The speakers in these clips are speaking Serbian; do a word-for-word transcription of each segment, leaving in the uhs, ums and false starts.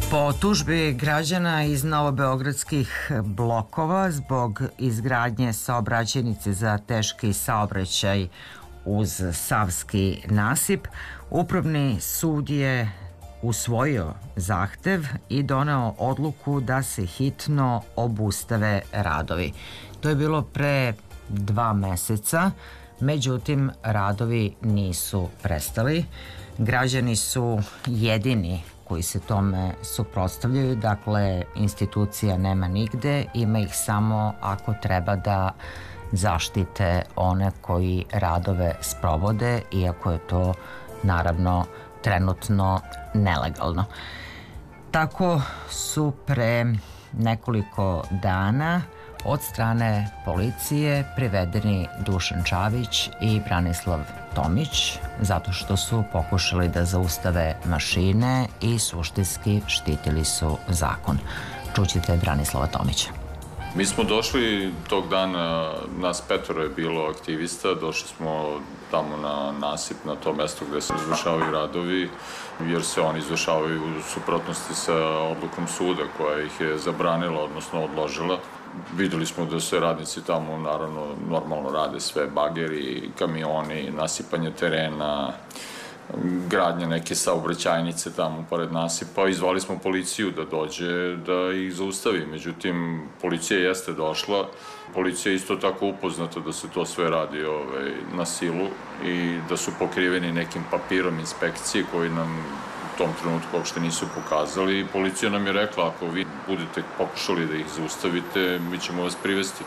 Po tužbi građana iz novobeogradskih blokova zbog izgradnje saobraćajnice za teški saobraćaj uz Savski nasip, Upravni sud je usvojio zahtev i doneo odluku da se hitno obustave radovi. To je bilo pre dva meseca, međutim radovi nisu prestali. Građani su jedini koji se tome suprotstavljaju, dakle institucija nema nigde, ima ih samo ako treba da zaštite one koji radove sprovode, iako je to naravno trenutno nelegalno. Tako su pre nekoliko dana od strane policije privedeni Dušan Čavić i Branislav Tomić zato što su pokušali da zaustave mašine i suštinski štitili su zakon. Čućete Branislava Tomića. Mi smo došli tog dana, nas petoro je bilo aktivista, došli smo tamo na nasip, na to mesto gde se izvršavaju radovi, jer se oni izvršavaju u suprotnosti sa odlukom suda koja ih je zabranila, odnosno odložila. Videli smo da se radnici tamo naravno normalno rade sve, bageri, kamioni, nasipanje terena, gradnja neke saobraćajnice tamo pored nasipa i zvali smo policiju da dođe da ih zaustavi. Međutim, policija jeste došla, policija je isto tako upoznata da se to sve radi ovaj, na silu i da su pokriveni nekim papirom inspekcije koji nam u tom trenutku uopšte nisu pokazali. Policija nam je rekla, ako vi budete pokušali da ih zaustavite, mi ćemo vas privesti.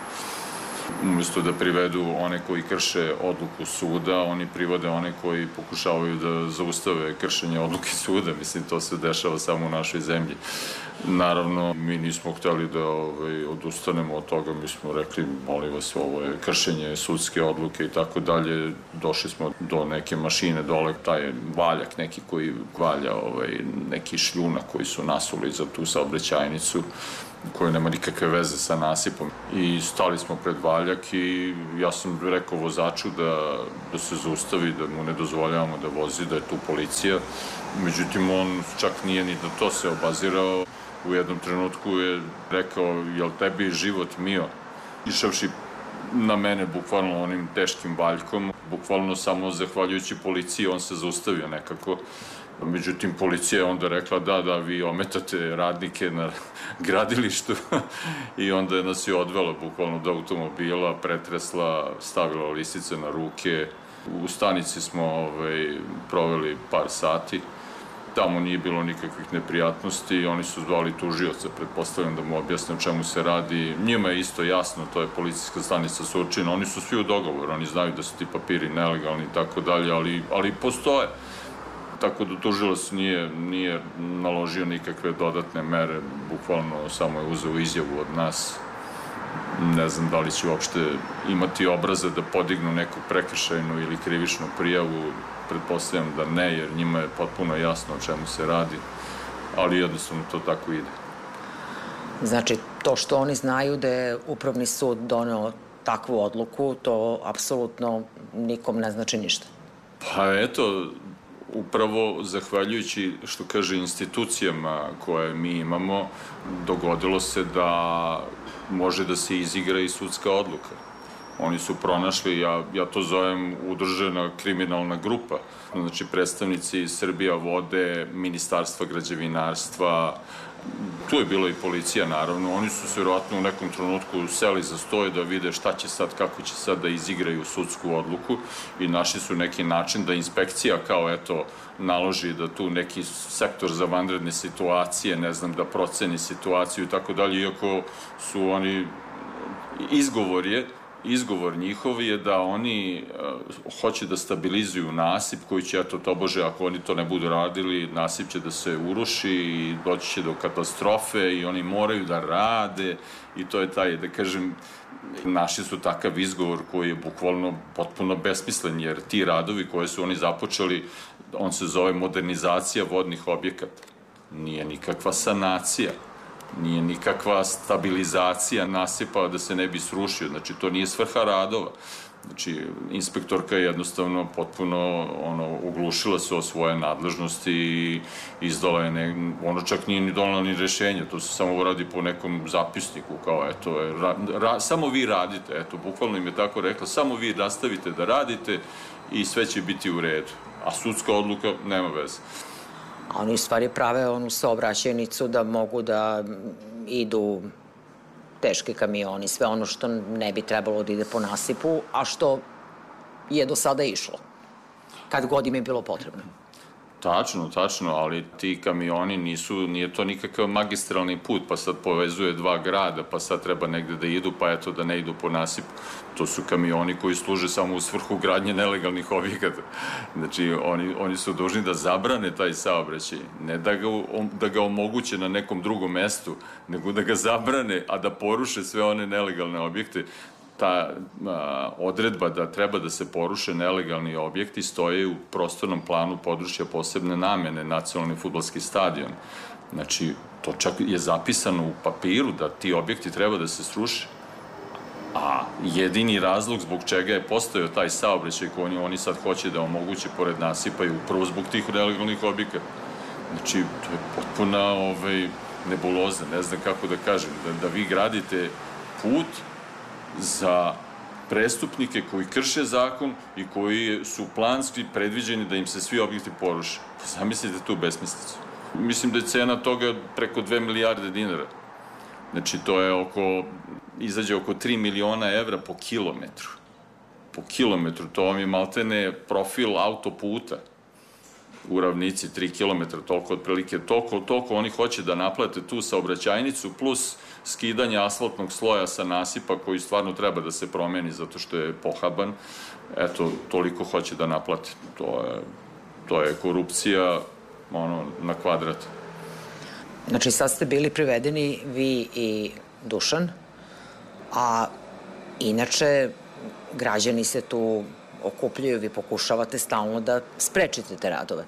Umesto da privedu one koji krše odluku suda, oni privode one koji pokušavaju da zaustave kršenje odluke suda. Mislim, to se dešava samo u našoj zemlji. Naravno, mi nismo hteli da ovaj, odustanemo od toga, mi smo rekli, molim vas, ovo je kršenje sudske odluke i tako dalje. Došli smo do neke mašine dole, taj valjak neki koji valja, ovaj, neki šljunak koji su nasuli za tu saobraćajnicu, koja nema nikakve veze sa nasipom. I stali smo pred valjak i ja sam rekao vozaču da, da se zaustavi, da mu ne dozvoljavamo da vozi, da je tu policija. Međutim, on čak nije ni da to se obazirao. U jednom trenutku je rekao, jel tebi život mio? Išavši na mene bukvalno onim teškim valjkom, bukvalno samo zahvaljujući policiji on se zaustavio nekako. Međutim, policija je onda rekla da, da, vi ometate radnike na gradilištu i onda nas je odvela bukvalno do automobila, pretresla, stavila lisice na ruke. U stanici smo ovaj, proveli par sati. Tamo nije bilo nikakvih neprijatnosti, oni su zvali tužioca, pretpostavljam da mu objasne o čemu se radi. Njima je isto jasno, to je policijska stanica Surčina, oni su svi u dogovoru, oni znaju da su ti papiri nelegalni i tako dalje, ali, ali postoje. Tako da tužilac nije, nije naložio nikakve dodatne mere, bukvalno samo je uzeo izjavu od nas. Ne znam da li će uopšte imati obraza da podignu neku prekršajnu ili krivičnu prijavu, pretpostavljam da ne, jer njima je potpuno jasno o čemu se radi, ali jednostavno to tako ide. Znači, to što oni znaju da je Upravni sud doneo takvu odluku, to apsolutno nikom ne znači ništa. Pa eto, upravo zahvaljujući, što kaže, institucijama koje mi imamo, dogodilo se da može da se izigra i sudska odluka. Oni su pronašli, ja, ja to zovem udružena kriminalna grupa, znači predstavnici Srbija vode, Ministarstva građevinarstva, tu je bila i policija naravno, oni su se vjerojatno u nekom trenutku seli za stoje da vide šta će sad, kako će sad da izigraju sudsku odluku i našli su neki način da inspekcija kao eto naloži da tu neki sektor za vanredne situacije, ne znam, da proceni situaciju i tako dalje, iako su oni, izgovor je, izgovor njihov je da oni uh, hoće da stabilizuju nasip koji će, eto, tobože, ako oni to ne budu radili, nasip će da se uruši i doći će do katastrofe i oni moraju da rade i to je taj, da kažem, našli su takav izgovor koji je bukvalno potpuno besmislen, jer ti radovi koje su oni započeli, on se zove modernizacija vodnih objekata. Nije nikakva sanacija. Nije nikakva stabilizacija nasipa da se ne bi srušio, znači to nije svrha radova. Znači, inspektorka je jednostavno potpuno ono, uglušila se o svoje nadležnosti i izdala je, ne, ono čak nije ni donala ni rešenje, to se samo uradi po nekom zapisniku, kao eto, ra, ra, samo vi radite, eto, bukvalno im je tako rekla, samo vi nastavite da radite i sve će biti u redu, a sudska odluka nema veze. A oni u stvari prave onu saobraćajnicu da mogu da idu teški kamioni, sve ono što ne bi trebalo da ide po nasipu, a što je do sada išlo, kad god im je bilo potrebno. Tačno, tačno, ali ti kamioni nisu, nije to nikakav magistralni put, pa sad povezuje dva grada, pa sad treba negde da idu, pa eto da ne idu po nasipu. To su kamioni koji služe samo u svrhu gradnje nelegalnih objekata. Znači, oni, oni su dužni da zabrane taj saobraćaj, ne da ga, da ga omoguće na nekom drugom mestu, nego da ga zabrane, a da poruše sve one nelegalne objekte. Ta a, odredba da treba da se poruše nelegalni objekti stoje u prostornom planu područja posebne namene, nacionalni fudbalski stadion. Znači, to čak je zapisano u papiru da ti objekti treba da se sruše. A jedini razlog zbog čega je postojao taj saobraćaj koji oni sad hoće da omoguće pored nasipa je upravo zbog tih nelegalnih objekata. Znači, to je potpuna ovaj, nebuloza, ne znam kako da kažem, da, da vi gradite put za prestupnike koji krše zakon i koji su planski predviđeni da im se svi objekti poruše. Zamislite tu besmislicu. Mislim da je cena toga preko dve milijarde dinara. Znači, to je oko, izađe oko tri miliona evra po kilometru. Po kilometru, to vam je maltene profil autoputa u ravnici tri kilometra, toliko otprilike, toliko, toliko oni hoće da naplate tu saobraćajnicu, plus skidanje asfaltnog sloja sa nasipa koji stvarno treba da se promeni zato što je pohaban. Eto, toliko hoće da naplate. To je, to je korupcija ono, na kvadrat. Znači, sad ste bili privedeni vi i Dušan, a inače građani se tu okupljaju, vi pokušavate stalno da sprečite te radove.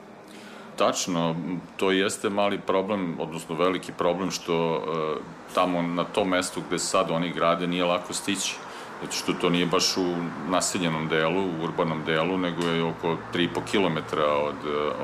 Tačno, to jeste mali problem, odnosno veliki problem što e, tamo na tom mestu gde sad oni grade nije lako stići. Zato što to nije baš u naseljenom delu, u urbanom delu, nego je oko tri i po kilometra od